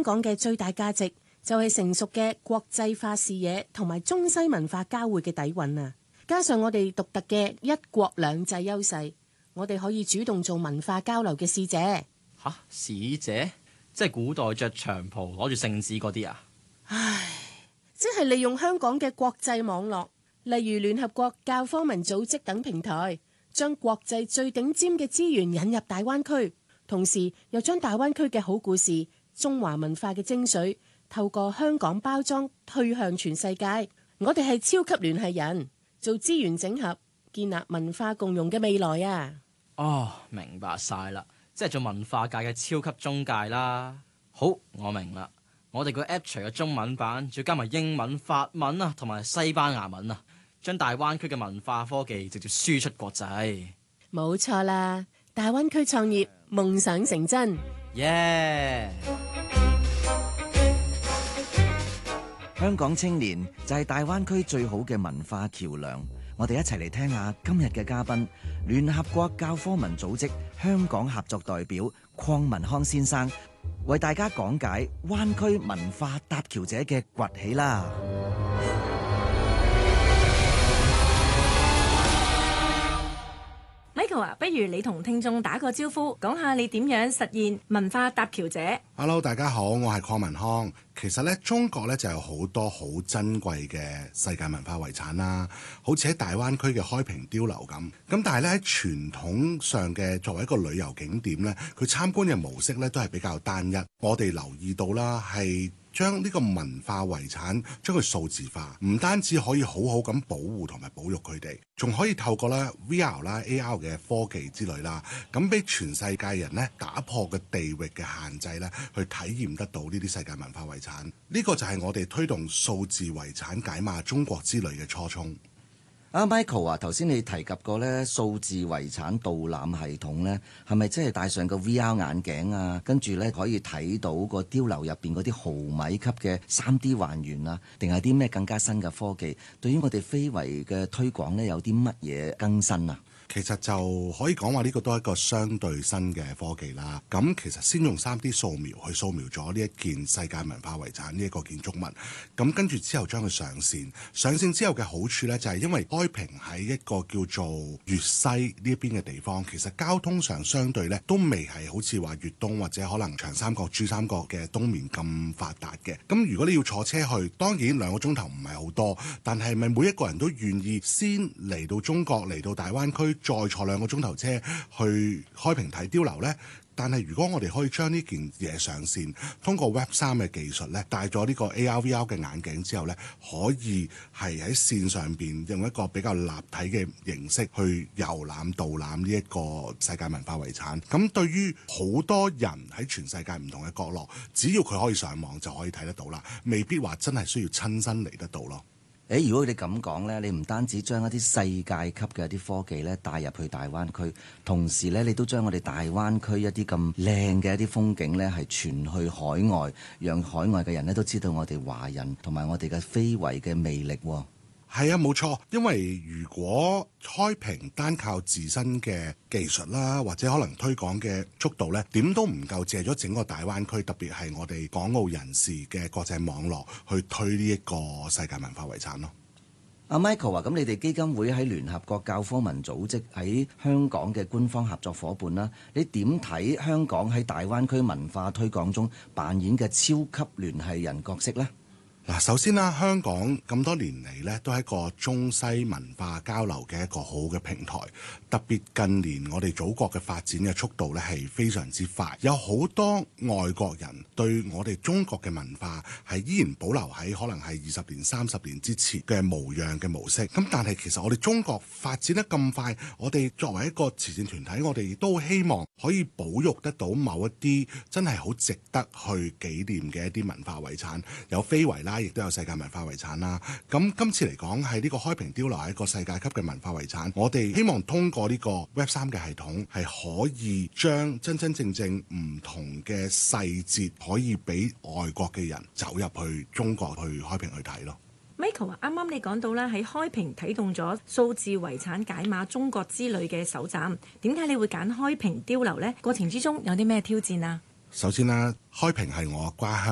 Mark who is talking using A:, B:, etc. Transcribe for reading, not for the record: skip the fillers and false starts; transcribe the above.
A: 港嘅最大價值就係成熟嘅國際化視野同埋中西文化交匯嘅底蘊啊！加上我哋獨特嘅一國兩制優勢，我哋可以主動做文化交流嘅使者。
B: 吓，使者即係古代着長袍攞住聖旨嗰啲啊？
A: 唉，即係利用香港嘅國際網絡，例如聯合國教科文組織等平台，將國際最頂尖嘅資源引入大灣區，同時又將大灣區嘅好故事、中華文化嘅精髓，透過香港包裝推向全世界。我哋係超級聯繫人，做資源整合，建立文化共融嘅未來啊！
B: 哦，明白晒啦，即係做文化界嘅超級中介啦。好，我明啦。我哋個 app 除咗中文版，仲要加埋英文、法文啊，同埋西班牙文啊，將大灣區嘅文化科技直接輸出國際。
A: 冇錯啦，大灣區創業，夢想成真。
B: 耶！
C: 香港青年就係大灣區最好嘅文化橋樑。我哋一齊嚟聽下今日嘅嘉賓，聯合國教科文組織香港合作代表鄺文康先生，為大家講解灣區文化搭橋者嘅崛起啦。
D: Michael 啊，不如你同聽眾打個招呼，講下你點樣實現文化搭橋者。
E: Hello， 大家好，我係鄺文康。其實咧，中國咧就有好多好珍貴嘅世界文化遺產啦，好似喺大灣區嘅開平碉樓咁。咁但係咧喺傳統上嘅作為一個旅遊景點咧，佢參觀嘅模式咧都係比較單一。我哋留意到啦，係將呢個文化遺產將佢數字化，唔單止可以好好咁保護同埋保育佢哋，仲可以透過咧 VR 啦、AR 嘅科技之類啦，咁俾全世界人咧打破嘅地域嘅限制咧，去體驗得到呢啲世界文化遺產。呢個就係我哋推動數字遺產解碼中國之旅嘅初衷。
C: Michael 啊，頭先你提及過咧數字遺產導覽系統咧，係咪即係戴上個 VR 眼鏡啊？跟住咧可以睇到個碉樓入邊嗰啲毫米級嘅 3D 還原啊？定係啲咩更加新嘅科技？對於我哋非遺嘅推廣咧，有啲乜嘢更新啊？
E: 其實就可以講話呢個都係一個相對新嘅科技啦。咁其實先用 3D 掃描去掃描咗呢一件世界文化遺產呢一個建築物，咁跟住之後將佢上線。上線之後嘅好處呢，就係因為開平喺一個叫做粵西呢一邊嘅地方，其實交通上相對呢都未係好似話粵東或者可能長三角、珠三角嘅東面咁發達嘅。咁如果你要坐車去，當然2個鐘頭唔係好多，但係咪每一個人都願意先嚟到中國，嚟到大灣區，再坐2個鐘頭車去開平睇碉樓呢？但係如果我哋可以將呢件嘢上線，通過 Web3 嘅技術呢，帶咗呢個 AR/VR 嘅眼鏡之後呢，可以係喺線上邊用一個比較立體嘅形式去遊覽導覽呢一個世界文化遺產。咁對於好多人喺全世界唔同嘅角落，只要佢可以上網就可以睇得到啦，未必話真係需要親身嚟得到咯。
C: 如果你咁講呢，你唔單止將一啲世界級嘅一啲科技咧帶入去大灣區，同時咧你都將我哋大灣區一啲咁靚嘅一啲風景咧係傳去海外，讓海外嘅人咧都知道我哋華人同埋我哋嘅非遺嘅魅力。
E: 係啊，冇錯，因為如果開平單靠自身嘅技術啦，或者可能推廣嘅速度呢，點都唔夠借咗整個大灣區，特別係我哋港澳人士嘅國際網絡去推呢一個世界文化遺產咯。
C: Michael 啊，咁你哋基金會喺聯合國教科文組織喺香港嘅官方合作伙伴啦，你點睇香港喺大灣區文化推廣中扮演嘅超級聯繫人角色呢？
E: 嗱，首先啦，香港咁多年嚟呢，都係一個中西文化交流嘅一個好好嘅平台。特別近年我哋祖國嘅發展嘅速度呢係非常之快，有好多外國人對我哋中國嘅文化係依然保留喺可能係20年、30年之前嘅模樣嘅模式。咁但係其實我哋中國發展得咁快，我哋作為一個慈善團體，我哋亦都希望可以保育得到某一啲真係好值得去紀念嘅一啲文化遺產，有非遺啦，亦都有世界文化遺產啦。咁今次嚟講係呢個開平碉樓係一個世界級嘅文化遺產，我哋希望通過呢個 Web3 嘅系統係可以將真真正正唔同嘅細節可以俾外國嘅人走入去中國去開平去睇咯。
D: Michael 啊，啱啱你講到啦，喺開平啟動咗數字遺產解碼中國之旅嘅首站，點解你會揀開平碉樓呢？過程之中有啲咩挑戰啊？
E: 首先啦，開平係我家鄉。